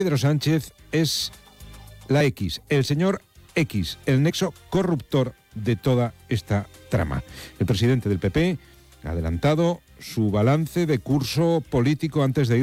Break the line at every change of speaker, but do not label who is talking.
Pedro Sánchez es la X, el señor X, el nexo corruptor de toda esta trama. El presidente del PP ha adelantado su balance de curso político antes de ir